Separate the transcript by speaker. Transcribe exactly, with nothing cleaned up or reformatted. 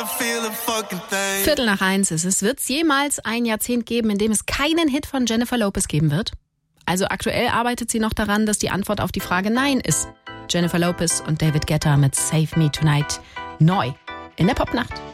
Speaker 1: Viertel nach eins ist es. Wird es jemals ein Jahrzehnt geben, in dem es keinen Hit von Jennifer Lopez geben wird? Also aktuell arbeitet sie noch daran, dass die Antwort auf die Frage Nein ist. Jennifer Lopez und David Guetta mit Save Me Tonight. Neu in der Popnacht.